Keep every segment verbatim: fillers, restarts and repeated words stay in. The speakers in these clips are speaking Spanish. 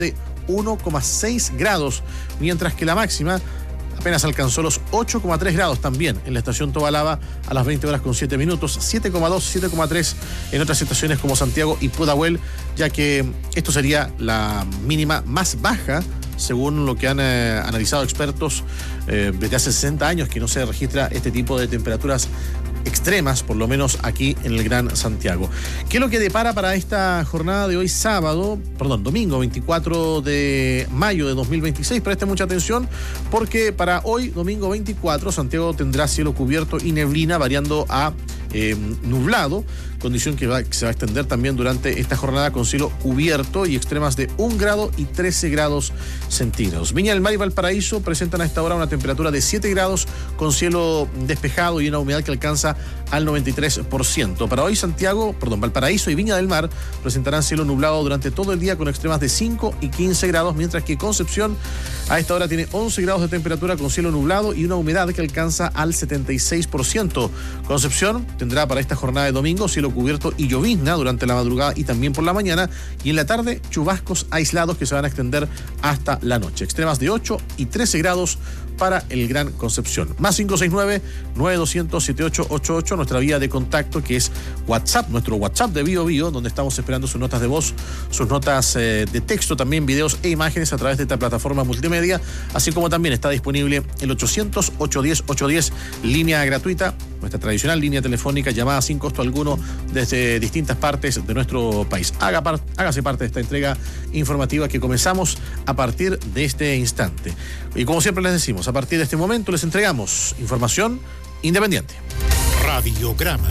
de uno coma seis grados, mientras que la máxima apenas alcanzó los ocho coma tres grados también en la estación Tobalaba a las veinte horas con siete minutos, siete coma dos, siete coma tres en otras estaciones como Santiago y Pudahuel, ya que esto sería la mínima más baja según lo que han eh, analizado expertos eh, desde hace sesenta años que no se registra este tipo de temperaturas extremas, por lo menos aquí en el Gran Santiago. ¿Qué es lo que depara para esta jornada de hoy sábado, perdón, domingo veinticuatro de mayo de dos mil veintiséis? Presten mucha atención porque para hoy, domingo veinticuatro, Santiago tendrá cielo cubierto y neblina variando a eh, nublado, condición que, va, que se va a extender también durante esta jornada con cielo cubierto y extremas de un grado y trece grados centígrados. Viña del Mar y Valparaíso presentan a esta hora una temperatura de siete grados con cielo despejado y una humedad que alcanza al noventa y tres por ciento. Para hoy Santiago, perdón, Valparaíso y Viña del Mar presentarán cielo nublado durante todo el día con extremas de cinco y quince grados, mientras que Concepción a esta hora tiene once grados de temperatura con cielo nublado y una humedad que alcanza al setenta y seis por ciento. Concepción tendrá para esta jornada de domingo cielo cubierto y llovizna durante la madrugada y también por la mañana, y en la tarde chubascos aislados que se van a extender hasta la noche. Extremas de ocho y trece grados para el Gran Concepción. Más cinco seis nueve, nueve dos cero cero, siete ocho ocho ocho, nuestra vía de contacto que es WhatsApp, nuestro WhatsApp de Bio Bio, donde estamos esperando sus notas de voz, sus notas eh, de texto, también videos e imágenes a través de esta plataforma multimedia, así como también está disponible el ochocientos, ochocientos diez, ochocientos diez, línea gratuita, nuestra tradicional línea telefónica llamada sin costo alguno desde distintas partes de nuestro país. Haga par- hágase parte de esta entrega informativa que comenzamos a partir de este instante. Y como siempre les decimos, a partir de este momento les entregamos información independiente. Radiograma.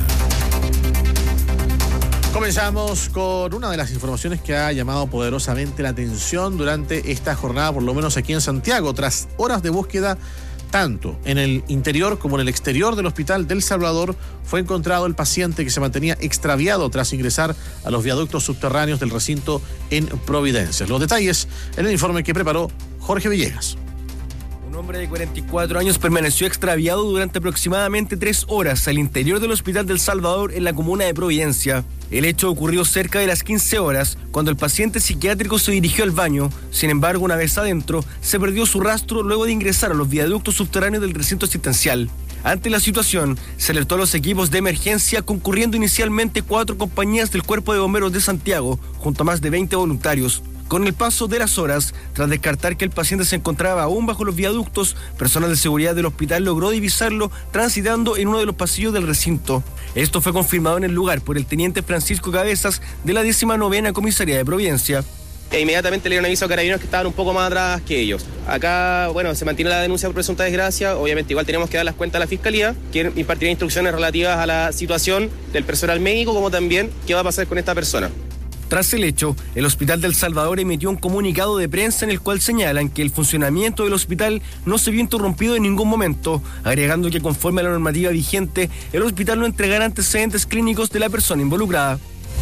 Comenzamos con una de las informaciones que ha llamado poderosamente la atención durante esta jornada, por lo menos aquí en Santiago. Tras horas de búsqueda, tanto en el interior como en el exterior del Hospital del Salvador, fue encontrado el paciente que se mantenía extraviado tras ingresar a los viaductos subterráneos del recinto en Providencia. Los detalles en el informe que preparó Jorge Villegas. Un hombre de cuarenta y cuatro años permaneció extraviado durante aproximadamente tres horas al interior del Hospital del Salvador en la comuna de Providencia. El hecho ocurrió cerca de las quince horas, cuando el paciente psiquiátrico se dirigió al baño. Sin embargo, una vez adentro, se perdió su rastro luego de ingresar a los viaductos subterráneos del recinto asistencial. Ante la situación, se alertó a los equipos de emergencia, concurriendo inicialmente cuatro compañías del Cuerpo de Bomberos de Santiago, junto a más de veinte voluntarios. Con el paso de las horas, tras descartar que el paciente se encontraba aún bajo los viaductos, personal de seguridad del hospital logró divisarlo transitando en uno de los pasillos del recinto. Esto fue confirmado en el lugar por el teniente Francisco Cabezas de la décima novena Comisaría de Providencia. E inmediatamente le dieron aviso a carabineros que estaban un poco más atrás que ellos. Acá, bueno, se mantiene la denuncia por presunta desgracia. Obviamente igual tenemos que dar las cuentas a la Fiscalía, que impartirá instrucciones relativas a la situación del personal médico, como también qué va a pasar con esta persona. Tras el hecho, el Hospital del Salvador emitió un comunicado de prensa en el cual señalan que el funcionamiento del hospital no se vio interrumpido en ningún momento, agregando que conforme a la normativa vigente, el hospital no entregará antecedentes clínicos de la persona involucrada.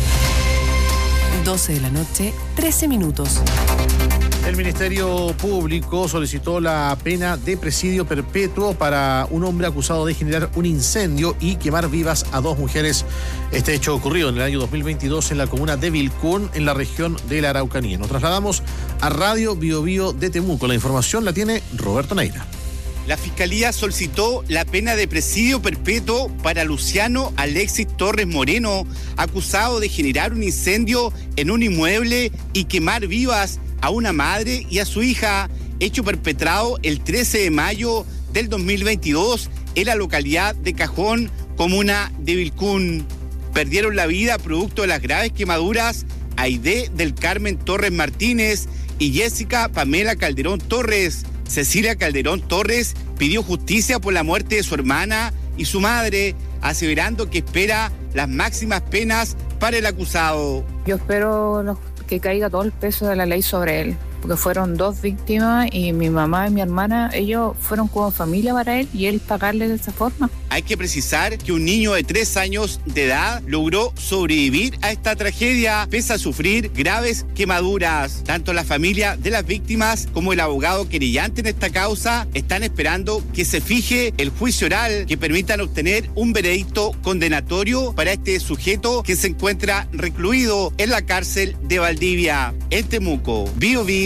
doce de la noche, trece minutos. El Ministerio Público solicitó la pena de presidio perpetuo para un hombre acusado de generar un incendio y quemar vivas a dos mujeres. Este hecho ocurrió en el año dos mil veintidós en la comuna de Vilcún, en la región de la Araucanía. Nos trasladamos a Radio Bio Bio de Temuco. La información la tiene Roberto Neira. La Fiscalía solicitó la pena de presidio perpetuo para Luciano Alexis Torres Moreno, acusado de generar un incendio en un inmueble y quemar vivas a una madre y a su hija, hecho perpetrado el trece de mayo del dos mil veintidós en la localidad de Cajón, comuna de Vilcún. Perdieron la vida producto de las graves quemaduras Aide del Carmen Torres Martínez y Jessica Pamela Calderón Torres. Cecilia Calderón Torres pidió justicia por la muerte de su hermana y su madre, aseverando que espera las máximas penas para el acusado. Yo espero los, que caiga todo el peso de la ley sobre él, porque fueron dos víctimas y mi mamá y mi hermana, ellos fueron como familia para él y él pagarle de esa forma. Hay que precisar que un niño de tres años de edad logró sobrevivir a esta tragedia pese a sufrir graves quemaduras. Tanto la familia de las víctimas como el abogado querellante en esta causa están esperando que se fije el juicio oral que permitan obtener un veredicto condenatorio para este sujeto que se encuentra recluido en la cárcel de Valdivia. En Temuco, Bio Bio.